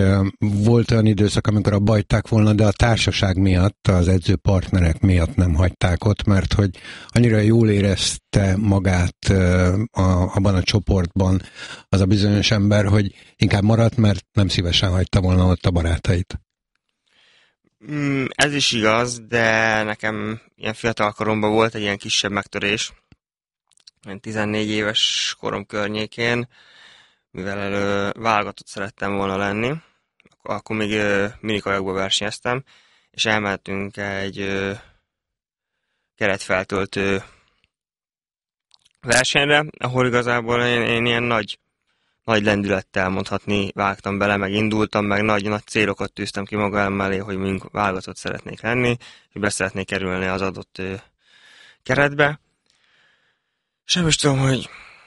Volt olyan időszak, amikor abba hagyták volna, de a társaság miatt, az edzőpartnerek miatt nem hagyták ott, mert hogy annyira jól érezte magát abban a csoportban az a bizonyos ember, hogy inkább maradt, mert nem szívesen hagyta volna ott a barátait. Ez is igaz, de nekem ilyen fiatal koromban volt egy ilyen kisebb megtörés, 14 éves korom környékén, mivel válogatott szerettem volna lenni, akkor még minikajakba versenyeztem, és elmentünk egy keretfeltöltő versenyre, ahol igazából én ilyen nagy lendülettel mondhatni vágtam bele, meg indultam, meg nagy célokat tűztem ki magam mellé, hogy mink válogatott szeretnék lenni, és be szeretnék kerülni az adott keretbe. És nem is tudom, hogy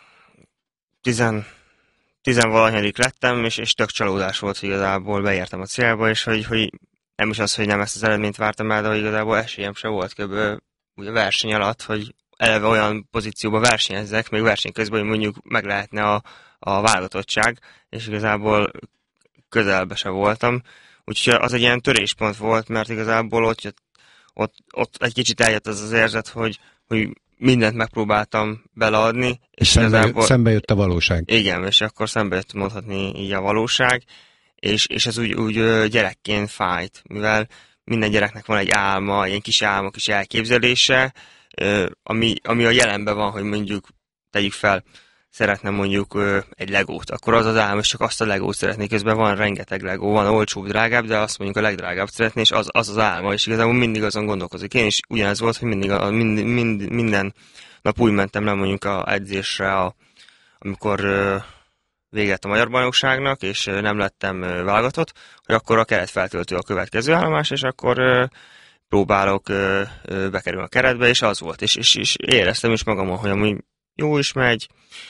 tizenvalanyadik lettem, és tök csalódás volt, hogy igazából beértem a célba, és hogy nem is az, hogy nem ezt az eredményt vártam el, de hogy igazából esélyem se volt kb. Ugye a verseny alatt, hogy eleve olyan pozícióba versenyezzek, még verseny közben, hogy mondjuk meg lehetne a válogatottság, és igazából közelbe se voltam. Úgyhogy az egy ilyen töréspont volt, mert igazából ott egy kicsit eljött az érzet, hogy mindent megpróbáltam beleadni. És szembe jött a valóság. Igen, és akkor szembe jött mondhatni így a valóság, és ez úgy gyerekként fájt, mivel minden gyereknek van egy álma, ilyen kis álma, kis elképzelése, ami a jelenben van, hogy mondjuk tegyük fel, szeretne mondjuk egy legót, akkor az álma, és csak azt a legót szeretné, közben van rengeteg legó, van olcsóbb, drágább, de azt mondjuk a legdrágább szeretné, és az álma, és igazából mindig azon gondolkozik. Én is ugyanez volt, hogy minden nap úgy mentem le mondjuk a edzésre, amikor vége lett a magyar bajnokságnak, és nem lettem válogatott, hogy akkor a keretfeltöltő a következő állomás, és akkor próbálok bekerülni a keretbe, és az volt, és éreztem is magamon, hogy amúgy jó is megy,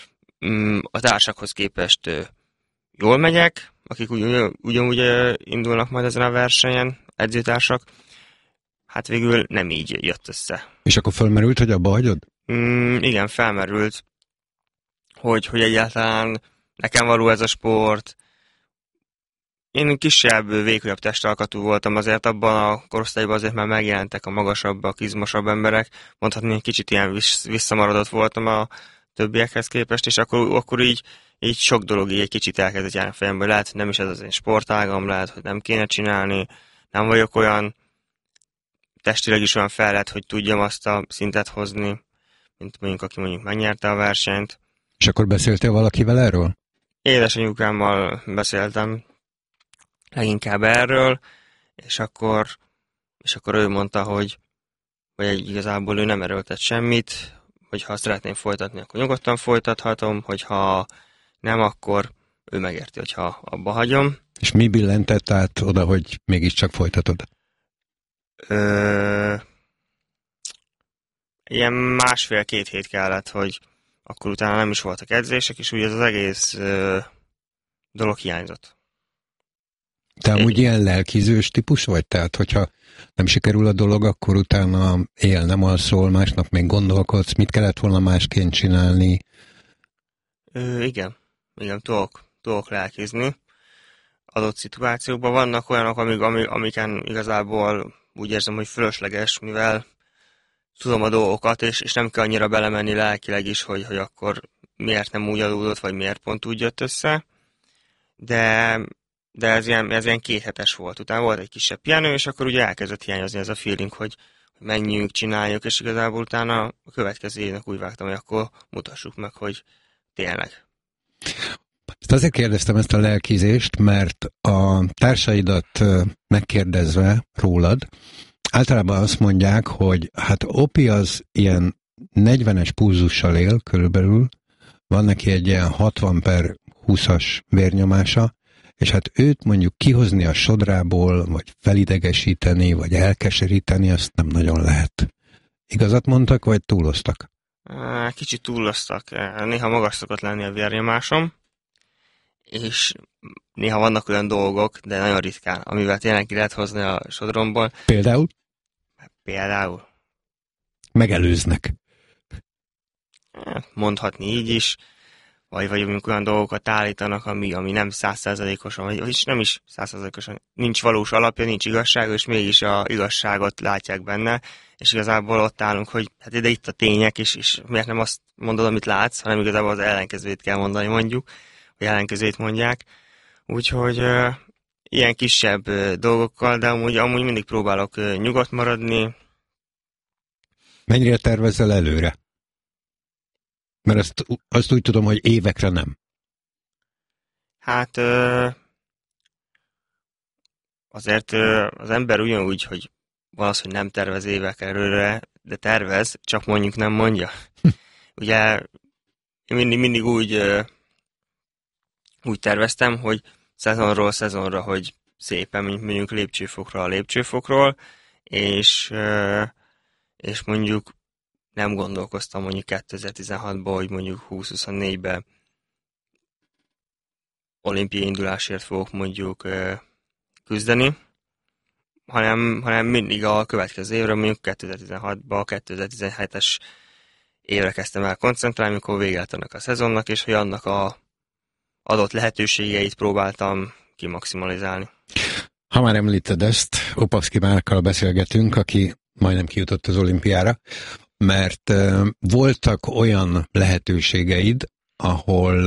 a társakhoz képest jól megyek, akik ugyanúgy indulnak majd ezen a versenyen, edzőtársak, hát végül nem így jött össze. És akkor felmerült, hogy abba hagyod? Igen, felmerült, hogy egyáltalán nekem való ez a sport. Én kisebb, vékonyabb testalkatú voltam, azért abban a korosztályban azért már megjelentek a magasabbak, izmosabb emberek, mondhatni, kicsit ilyen visszamaradott voltam a többiekhez képest, és akkor így sok dolog így egy kicsit elkezdett járni a fejembe, lehet, hogy nem is ez az én sportágam, lehet, hogy nem kéne csinálni, nem vagyok olyan testileg is olyan fejlett, hogy tudjam azt a szintet hozni, mint mondjuk, aki mondjuk megnyerte a versenyt. És akkor beszéltél valakivel erről? Édesanyukámmal beszéltem leginkább erről, és akkor ő mondta, hogy igazából ő nem erőltet semmit, hogyha szeretném folytatni, akkor nyugodtan folytathatom, hogyha nem, akkor ő megérti, hogyha abba hagyom. És mi billentett át oda, hogy mégiscsak folytatod? Ilyen 1,5-2 hét kellett, hogy akkor utána nem is voltak edzések, és úgy ez az egész dolog hiányzott. Te amúgy ilyen lelkizős típus vagy? Tehát, hogyha nem sikerül a dolog, akkor utána nem alszol, másnap még gondolkodsz, mit kellett volna másként csinálni? Igen, tudok lelkizni. Adott szituációkban vannak olyanok, amiken igazából úgy érzem, hogy fölösleges, mivel tudom a dolgokat, és nem kell annyira belemenni lelkileg is, hogy akkor miért nem úgy adódott, vagy miért pont úgy jött össze. De ez ilyen 2 hetes volt. Utána volt egy kisebb pihenő, és akkor ugye elkezdett hiányozni ez a feeling, hogy menjünk, csináljuk, és igazából utána a következő évnek úgy vágtam, hogy akkor mutassuk meg, hogy tényleg. Ezt azért kérdeztem ezt a lelkizést, mert a társaidat megkérdezve rólad, általában azt mondják, hogy hát Opi az ilyen 40-es pulzussal él körülbelül, van neki egy ilyen 60/20-as vérnyomása, és hát őt mondjuk kihozni a sodrából, vagy felidegesíteni, vagy elkeseríteni, azt nem nagyon lehet. Igazat mondtak, vagy túloztak? Kicsit túloztak. Néha magas szokott lenni a vérnyomásom, és néha vannak olyan dolgok, de nagyon ritkán, amivel tényleg ki lehet hozni a sodromból. Például? Például. Megelőznek. Mondhatni így is. vagy mondjuk olyan dolgokat állítanak, ami nem 100%-osan, vagy nem is 100%-osan, nincs valós alapja, nincs igazság, és mégis a igazságot látják benne, és igazából ott állunk, hogy hát ide itt a tények, és miért nem azt mondod, amit látsz, hanem igazából az ellenkezőjét kell mondani, mondjuk, vagy ellenkezőjét mondják. Úgyhogy ilyen kisebb dolgokkal, de amúgy mindig próbálok nyugodt maradni. Mennyire tervezel előre? Mert azt úgy tudom, hogy évekre nem. Hát azért az ember ugyanúgy, hogy van az, hogy nem tervez évek előre, de tervez, csak mondjuk nem mondja. Ugye mindig úgy terveztem, hogy szezonról szezonra, hogy szépen mondjuk lépcsőfokról, és mondjuk nem gondolkoztam mondjuk 2016-ban, hogy mondjuk 2024-ben olimpiai indulásért fogok mondjuk küzdeni, hanem mindig a következő évre, mondjuk 2016-ban, 2017-es évre kezdtem el koncentrálni, amikor véget annak a szezonnak, és hogy annak a adott lehetőségeit próbáltam kimaximalizálni. Ha már említed ezt, Opavszky Márkkal beszélgetünk, aki majdnem kijutott az olimpiára, mert voltak olyan lehetőségeid, ahol,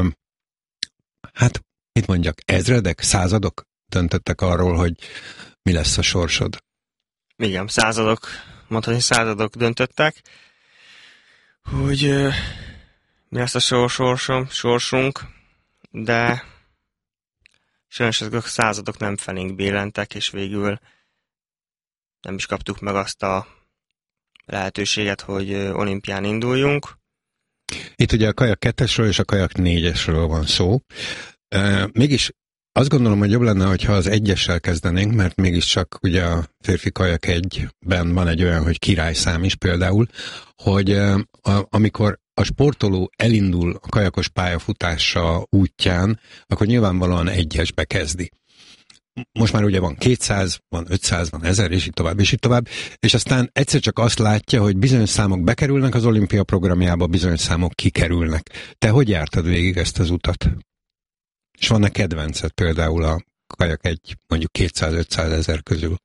hát, mit mondjak, ezredek, századok döntöttek arról, hogy mi lesz a sorsod. Igen, mondhatni századok döntöttek, hogy mi lesz a sorsunk, de sajnos ezek a századok nem felénk bélentek, és végül nem is kaptuk meg azt a lehetőséget, hogy olimpián induljunk. Itt ugye a kajak 2-esről és a kajak 4-esről van szó. Mégis azt gondolom, hogy jobb lenne, hogyha az 1-essel kezdenénk, mert mégiscsak ugye a férfi kajak 1-ben van egy olyan, hogy királyszám is például, hogy amikor a sportoló elindul a kajakos pályafutása útján, akkor nyilvánvalóan 1-esbe kezdi. Most már ugye van 200, van 500, van 1000, és így tovább, és aztán egyszer csak azt látja, hogy bizonyos számok bekerülnek az olimpia programjába, bizonyos számok kikerülnek. Te hogy jártad végig ezt az utat? És van-e kedvenced például a kajak egy mondjuk 200-500 ezer közül?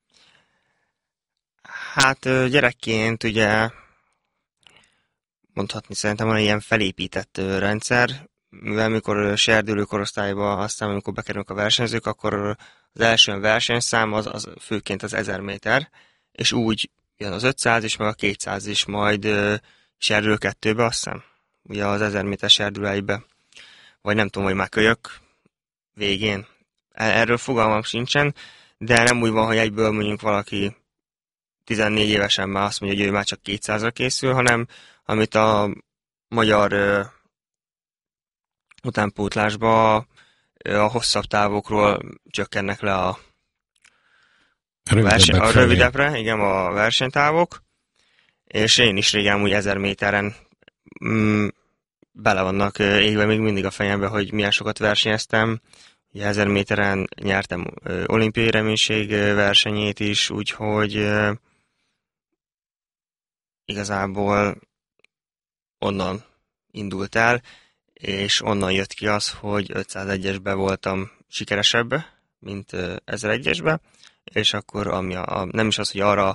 Hát gyerekként ugye mondhatni szerintem van egy ilyen felépített rendszer, mivel mikor serdülő korosztályba, aztán amikor bekerülünk a versenyzők, akkor az első versenyszám az főként az 1000 méter, és úgy jön az 500 is, meg a 200 is, majd serdülő 2-be, azt hiszem, ugye az 1000 méter serdülőibe, vagy nem tudom, hogy már kölyök végén. Erről fogalmam sincsen, de nem úgy van, hogy egyből mondjuk valaki 14 évesen már azt mondja, hogy ő már csak 200-ra készül, hanem amit a magyar utánpótlásba a hosszabb távokról csökkennek le a rövidebbre, igen, a versenytávok, és én is régen úgy 1000 méteren bele vannak égve még mindig a fejembe, hogy milyen sokat versenyeztem. Ugye 1000 méteren nyertem olimpiai reménység versenyét is, úgyhogy igazából onnan indult el, és onnan jött ki az, hogy 501-esben voltam sikeresebb, mint 1001-esben, és akkor nem is az, hogy arra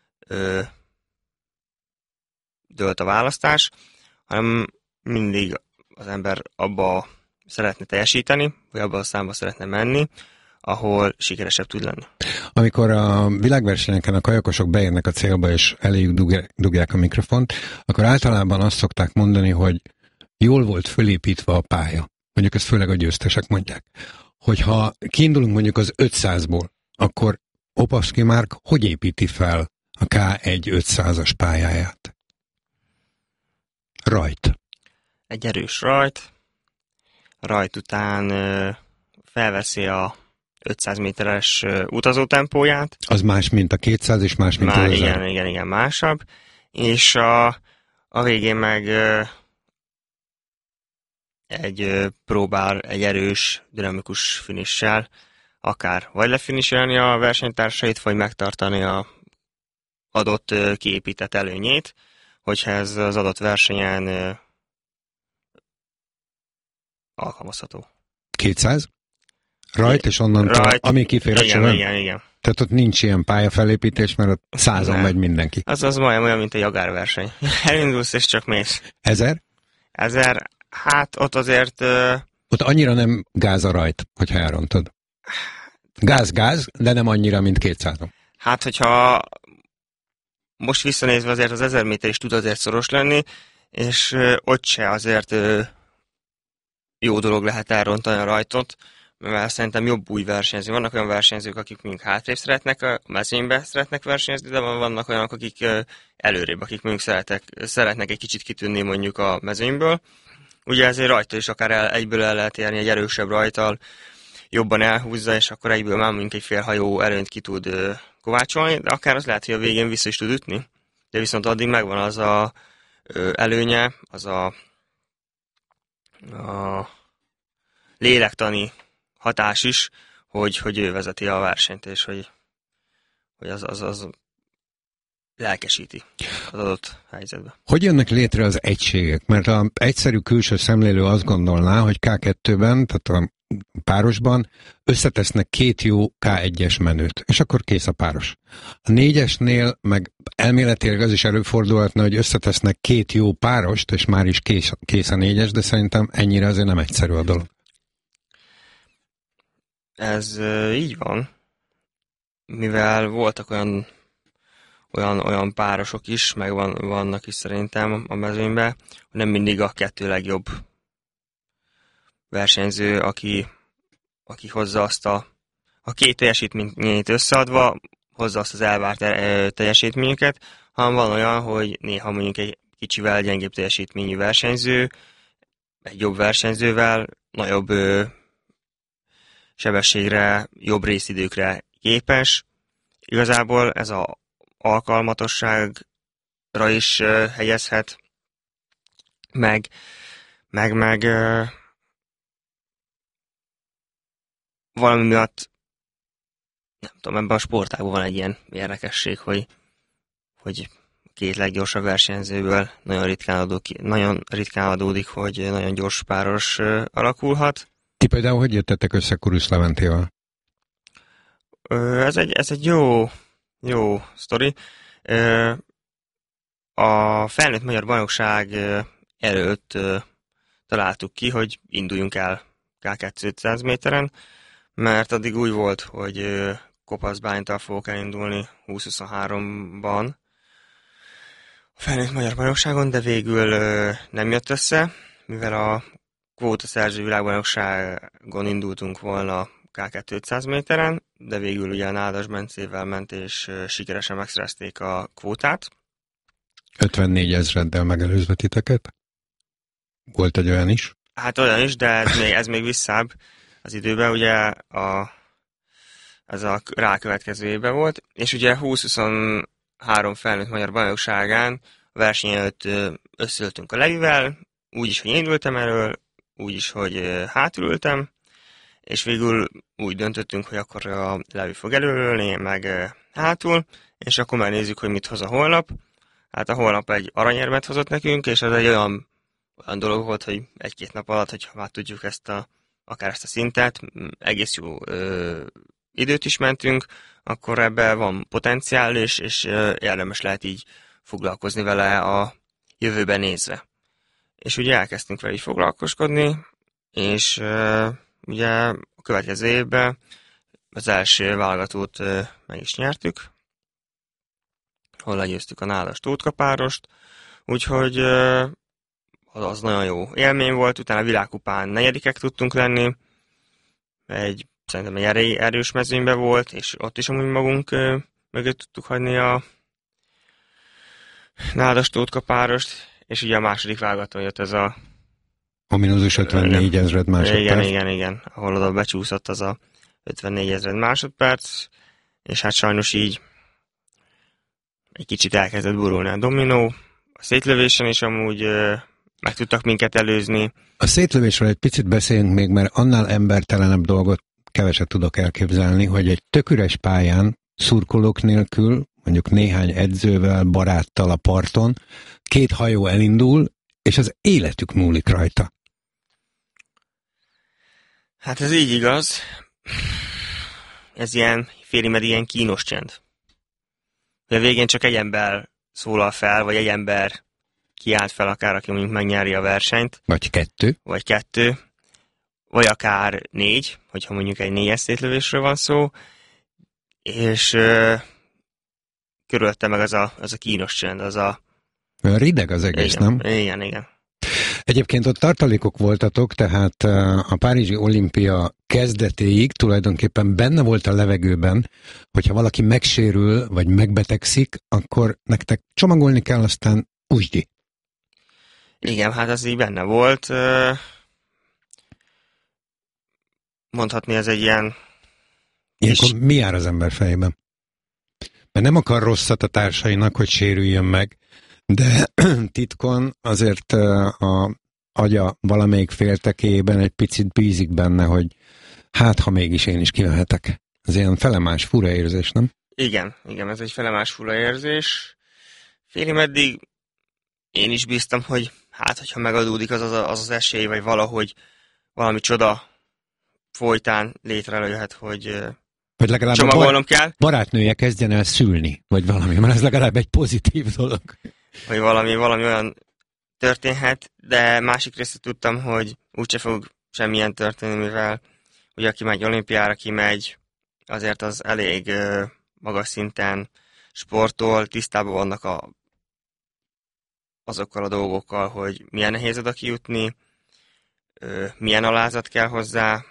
dőlt a választás, hanem mindig az ember abba szeretne teljesíteni, vagy abba a számba szeretne menni, ahol sikeresebb tud lenni. Amikor a világversenyeken a kajakosok beérnek a célba, és eléjük dugják a mikrofont, akkor általában azt szokták mondani, hogy jól volt fölépítve a pálya. Mondjuk ezt főleg a győztesek mondják. Hogyha kiindulunk mondjuk az 500-ból, akkor Opavszky Márk hogy építi fel a K1 500-as pályáját? Rajt. Egy erős rajt után felveszi a 500 méteres utazótempóját. Az más, mint a 200, és más, mint az 1000. Igen, másabb. És a végén meg próbál egy erős, dinamikus finissel akár vagy lefiniselni a versenytársait, vagy megtartani a adott kiépített előnyét, hogyha ez az adott versenyen alkalmazható. 200? Rajt, és onnantól, ami kifér a csövön? Igen. Tehát ott nincs ilyen pályafelépítés, mert ott 100-on megy mindenki. Az majdnem olyan, mint a jagárverseny. Elindulsz, és csak mész. 1000? 1000, hát ott azért... Ott annyira nem gáz a rajt, hogyha elrontod. Gáz, de nem annyira, mint 200-on. Hát, hogyha most visszanézve azért az 1000 méter is tud azért szoros lenni, és ott se azért jó dolog lehet elrontani a rajtot, mert szerintem jobb új versenyző. Vannak olyan versenyzők, akik mondjuk hátrébb szeretnek, a mezőnybe szeretnek versenyezni, de vannak olyanok, akik előrébb, akik mondjuk szeretnek egy kicsit kitűnni mondjuk a mezőnyből. Ugye ezért rajta is akár egyből el lehet érni egy erősebb rajttal, jobban elhúzza, és akkor egyből már mondjuk egy félhajó előnyt ki tud kovácsolni, de akár az lehet, hogy a végén vissza is tud ütni. De viszont addig megvan az a előnye, az a lélektani hatás is, hogy ő vezeti a versenyt, és hogy az lelkesíti az adott helyzetbe. Hogy jönnek létre az egységek? Mert az egyszerű külső szemlélő azt gondolná, hogy K2-ben, tehát a párosban összetesznek 2 jó K1-es menőt, és akkor kész a páros. A 4-esnél meg elméletileg az is előfordulhatna, hogy összetesznek 2 jó párost, és már is kész a 4-es, de szerintem ennyire azért nem egyszerű a dolog. Ez így van, mivel voltak olyan párosok is, meg vannak is szerintem a mezőnyben, hogy nem mindig a 2 legjobb versenyző, aki hozza azt a 2 teljesítményt összeadva, hozza azt az elvárt teljesítményüket, hanem van olyan, hogy néha mondjuk egy kicsivel gyengébb teljesítményű versenyző, egy jobb versenyzővel, nagyobb sebességre, jobb részidőkre képes. Igazából ez az alkalmatosságra is helyezhet, meg valami miatt, nem tudom, ebben a sportágban van egy ilyen érdekesség, hogy 2 leggyorsabb versenyzőből nagyon ritkán adódik, hogy nagyon gyors páros alakulhat. Ti például hogy jöttetek össze Kurusz Leventével? Ez egy jó sztori. A felnőtt magyar bajnokság előtt találtuk ki, hogy induljunk el K2 500 méteren, mert addig úgy volt, hogy Kopaszbánytól fogok elindulni 2023-ban a felnőtt magyar bajnokságon, de végül nem jött össze, mivel a kvótaszerző világbajnokságon indultunk volna K2 500 méteren, de végül ugye Nádas Bencével ment, és sikeresen megszerezték a kvótát. 54 000-del megelőzve titeket? Volt egy olyan is? Hát olyan is, de ez még visszább az időben, ugye ez a rákövetkező évben volt, és ugye 2023 felnőtt magyar bajnokságán a verseny előtt összeültünk a Levivel, úgyis, hogy én indultam elől, úgyis, hogy hátulültem, és végül úgy döntöttünk, hogy akkor a Levi fog előülni, én meg hátul, és akkor megnézzük, hogy mit hoz a holnap. Hát a holnap egy aranyérmet hozott nekünk, és ez egy olyan dolog volt, hogy 1-2 nap alatt, hogyha már tudjuk akár ezt a szintet, egész jó időt is mentünk, akkor ebben van potenciál, és érdemes lehet így foglalkozni vele a jövőben nézve. És ugye elkezdtünk vele így foglalkozkodni, és ugye a következő évben az első válogatót meg is nyertük, ahol legyőztük a Nádas Tóthka-párost, úgyhogy az nagyon jó élmény volt, utána a világkupán 4. tudtunk lenni, szerintem egy erős mezőnyben volt, és ott is amúgy magunk mögött tudtuk hagyni a Nádas Tóthka-párost, és ugye a második válogatón jött ez a ominózus 54 000 másodperc. Igen, ahol oda becsúszott az a 54 000 másodperc, és hát sajnos így egy kicsit elkezdett burulni a dominó, a szétlövésen is amúgy meg tudtak minket előzni. A szétlövésről egy picit beszéljünk még, mert annál embertelenebb dolgot keveset tudok elképzelni, hogy egy tök üres pályán, szurkolók nélkül, mondjuk néhány edzővel, baráttal a parton, 2 hajó elindul, és az életük múlik rajta. Hát ez így igaz. Ez ilyen félig ilyen kínos csend. A végén csak egy ember szólal fel, vagy egy ember kiállt fel akár, aki mondjuk megnyeri a versenyt. Vagy kettő. Vagy akár 4, hogyha mondjuk egy 4-es szétlövésről van szó, és körülötte meg az a kínos csend, Olyan rideg az egész, igen, nem? Igen. Egyébként ott tartalékok voltatok, tehát a Párizsi olimpia kezdetéig tulajdonképpen benne volt a levegőben, hogyha valaki megsérül, vagy megbetegszik, akkor nektek csomagolni kell, aztán úsdi. Igen, hát az így benne volt. Mondhatni ez egy ilyen... Ilyenkor mi jár az ember fejében? Mert nem akar rosszat a társainak, hogy sérüljön meg, de titkon azért a agya valamelyik féltekében egy picit bízik benne, hogy hát, ha mégis én is kimehetek. Ez ilyen felemás fura érzés, nem? Igen, ez egy felemás fura érzés. Félig meddig én is bíztam, hogy hát, hogyha megadódik az esély, vagy valahogy valami csoda folytán létrejöhet, hogy legalább csomagolnom kell. Barátnője kezdjen el szülni, vagy valami, mert ez legalább egy pozitív dolog. Vagy valami olyan történhet, de másik részt tudtam, hogy úgyse fog semmilyen történni, mivel ugye aki megy olimpiára, kimegy, azért az elég magas szinten sportol, tisztában vannak azokkal a dolgokkal, hogy milyen nehéz oda kijutni, milyen alázat kell hozzá,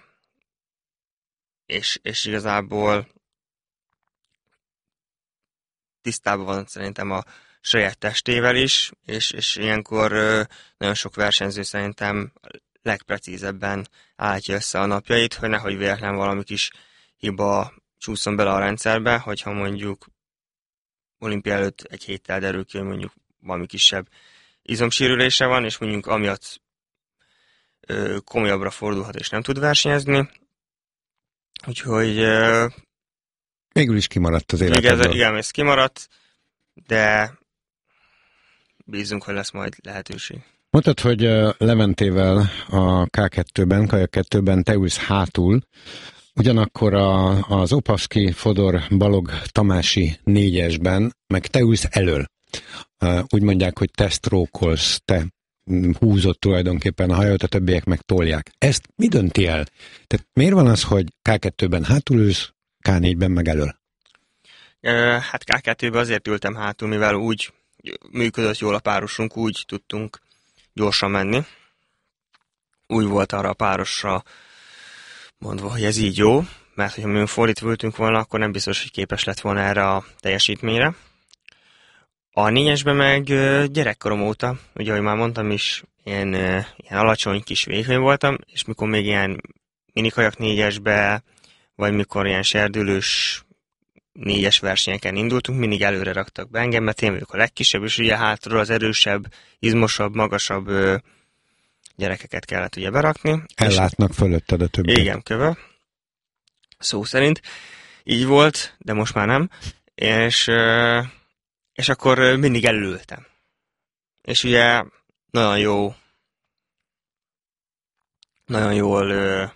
és igazából tisztában van szerintem a saját testével is, és ilyenkor nagyon sok versenyző szerintem legprecízebben állítja össze a napjait, hogy nehogy véletlen valami kis hiba csúszson bele a rendszerbe, hogyha mondjuk olimpia előtt egy héttel derül ki, hogy mondjuk valami kisebb izomsérülése van, és mondjuk amiatt komolyabbra fordulhat, és nem tud versenyezni. Úgyhogy... Végül is kimaradt az életedből. Igen, ez kimaradt, de bízunk, hogy lesz majd lehetőség. Mondtad, hogy Leventével a K2-ben, Kajak 2-ben te ülsz hátul, ugyanakkor az Opaszki, Fodor, Balog, Tamási 4-esben meg te ülsz elől. Úgy mondják, hogy te sztrókolsz, te húzott tulajdonképpen a hajót, a többiek meg tolják. Ezt mi dönti el? Tehát miért van az, hogy K2-ben hátul ülsz, K4-ben meg elől? Hát K2-ben azért ültem hátul, mivel úgy működött jól a párosunk, úgy tudtunk gyorsan menni. Úgy volt arra a párosra mondva, hogy ez így jó, mert hogyha mi fordítva ültünk volna, akkor nem biztos, hogy képes lett volna erre a teljesítményre. A 4-esben meg gyerekkorom óta, ugye, ahogy már mondtam is, ilyen alacsony kis vékony voltam, és mikor még ilyen minikajak 4-esbe, vagy mikor ilyen serdülős 4-es versenyeken indultunk, mindig előre raktak be engem, mert én vagyok a legkisebb, és ugye hátról az erősebb, izmosabb, magasabb gyerekeket kellett ugye berakni. Ellátnak fölötted a többiek. Igen, köve. Szó szerint. Így volt, de most már nem. És akkor mindig elültem. És ugye nagyon jól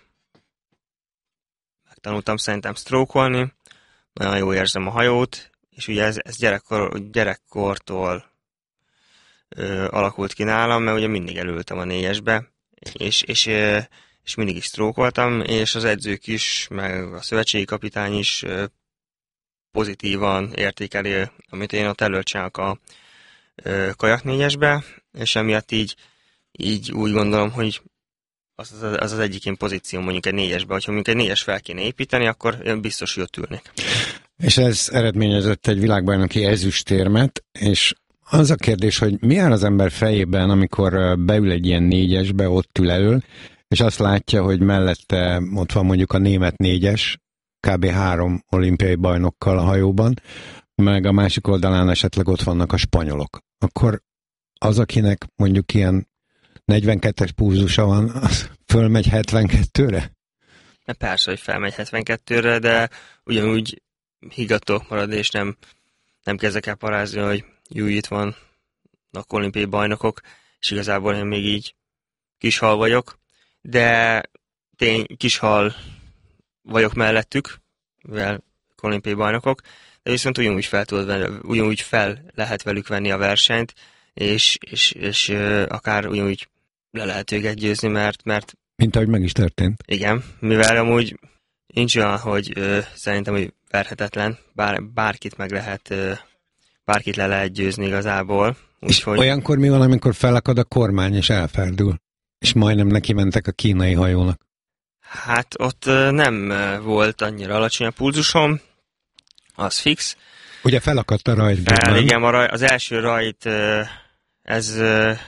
megtanultam szerintem sztrókolni, nagyon jól érzem a hajót, és ugye ez gyerekkortól alakult ki nálam, mert ugye mindig elültem a 4-esbe, és mindig is sztrókoltam, és az edzők is, meg a szövetségi kapitány is pozitívan értékeli, amit én ott előtt csinálok a kajak 4-esbe, és emiatt így úgy gondolom, hogy az egyik én pozíció mondjuk egy 4-esbe, hogyha mondjuk egy 4-es fel kéne építeni, akkor én biztos jött ülnék. És ez eredményezett egy világbajnoki ezüstérmet, és az a kérdés, hogy mi áll az ember fejében, amikor beül egy ilyen 4-esbe, ott ül elől, és azt látja, hogy mellette ott van mondjuk a német 4-es, kb. 3 olimpiai bajnokkal a hajóban, meg a másik oldalán esetleg ott vannak a spanyolok. Akkor az, akinek mondjuk ilyen 42-es pulzusa van, az fölmegy 72-re? Persze, hogy felmegy 72-re, de ugyanúgy higgadtok marad, és nem kezdek el parázni, hogy jó, itt vannak olimpiai bajnokok, és igazából én még így kis hal vagyok, de kishal vagyok mellettük, mivel olimpiai bajnokok, de viszont ugyanúgy fel lehet velük venni a versenyt, és akár ugyanúgy le lehet őket győzni, mert mint ahogy meg is történt. Igen, mivel amúgy nincs olyan, hogy szerintem, hogy verhetetlen, bárkit meg lehet, bárkit le lehet győzni igazából. Úgyhogy... Olyankor mi van, amikor felakad a kormány és elferdül? És majdnem neki mentek a kínai hajónak. Hát ott nem volt annyira alacsony a pulzusom, az fix. Ugye felakadt a rajtgépben? Igen, az első rajt, ez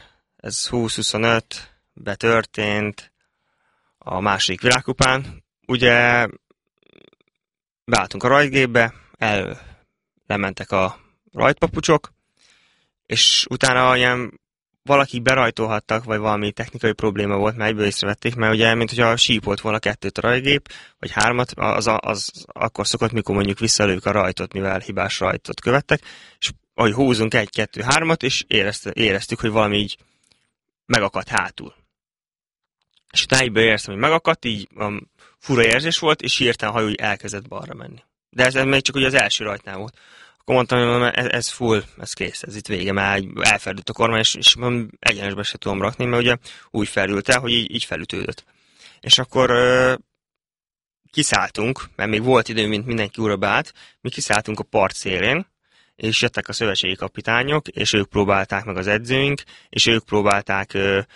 20-25 történt a második világkupán. Ugye beálltunk a rajtgépbe, lementek a rajtpapucsok, és utána ilyen valaki berajtolhattak, vagy valami technikai probléma volt, mert egyből észrevették, mert ugye, mint hogyha sípolt volna 2 a rajtgép, vagy 3, az akkor szokott, mikor mondjuk visszalőjük a rajtot, mivel hibás rajtot követtek, és ahogy húzunk 1, 2, 3-at, és éreztük, hogy valami így megakadt hátul. És utána egyből éreztem, hogy megakadt, így fura érzés volt, és hirtelen a hajó elkezdett balra menni. De ez még csak ugye az első rajtnál volt. Akkor mondtam, hogy ez full, ez kész, ez itt vége, már elferdült a kormány, és egyenesbe se tudom rakni, mert ugye úgy ferdült el, hogy így felütődött. És akkor kiszálltunk, mert még volt idő, mint mindenki újra beállt, mi kiszálltunk a part szélén, és jöttek a szövetségi kapitányok, és ők próbálták meg az edzőink, és ők próbálták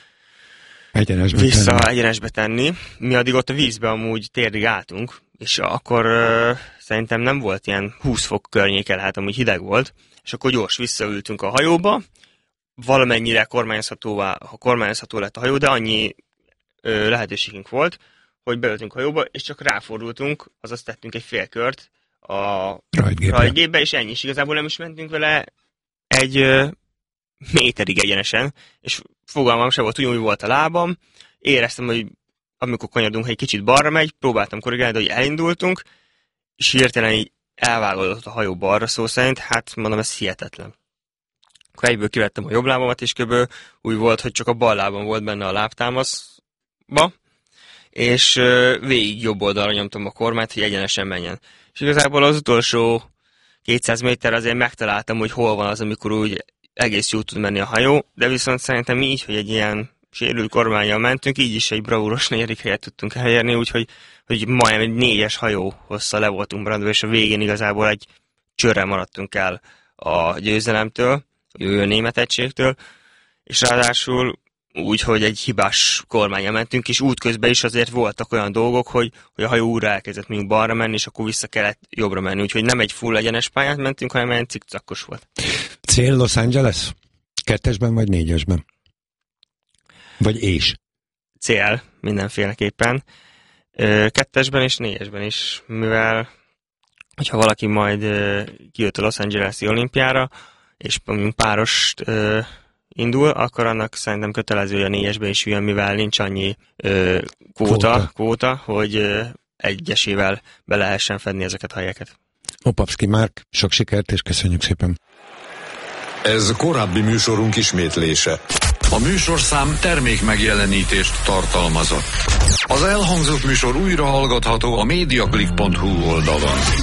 egyenesbe tenni. Mi addig ott a vízbe amúgy térdig álltunk, és akkor szerintem nem volt ilyen 20 fok környéken, hát amúgy hideg volt, és akkor gyors visszaültünk a hajóba, valamennyire kormányozható lett a hajó, de annyi lehetőségünk volt, hogy beültünk a hajóba, és csak ráfordultunk, azaz tettünk egy félkört a rajtgépbe, és ennyi is. Igazából nem is mentünk vele egy méterig egyenesen, és fogalmam sem volt, ugyanúgy volt a lábam, éreztem, hogy amikor kanyarodunk, egy kicsit balra megy, próbáltam korrigálni, de hogy elindultunk, és hirtelen így elvágódott a hajó balra, szó szerint, hát mondom, ez hihetetlen. Akkor egyből kivettem a jobb lábamat, és kb. Úgy volt, hogy csak a bal lábam volt benne a lábtámaszba, és végig jobb oldalra nyomtam a kormányt, hogy egyenesen menjen. És igazából az utolsó 200 méter azért megtaláltam, hogy hol van az, amikor úgy egész jól tud menni a hajó, de viszont szerintem így, hogy egy ilyen sérült kormánnyal mentünk, így is egy bravúros 4. helyet tudtunk elérni, úgyhogy majdnem egy 4-es hajó hosszal le voltunk maradva, és a végén igazából egy csőrrel maradtunk el a győzelemtől, a német egységtől, és ráadásul úgy, hogy egy hibás kormánnyal mentünk, és útközben is azért voltak olyan dolgok, hogy a hajó újra elkezdett mondjuk balra menni, és akkor vissza kellett jobbra menni, úgyhogy nem egy full egyenes pályát mentünk, hanem egy cikcakos volt. Cél Los Angeles? 2-esben vagy 4-esben? Vagy és? Cél mindenféleképpen. 2-esben és 4-esben is, mivel hogyha valaki majd kijött a Los Angeles-i olimpiára, és mondjuk párost indul, akkor annak szerintem kötelező, hogy a 4-esben is jön, mivel nincs annyi kvóta, hogy egyesével be lehessen fedni ezeket a helyeket. Opavszky Márk, sok sikert, és köszönjük szépen. Ez korábbi műsorunk ismétlése. A műsorszám termék megjelenítést tartalmazott. Az elhangzott műsor újra hallgatható a mediaclick.hu oldalon.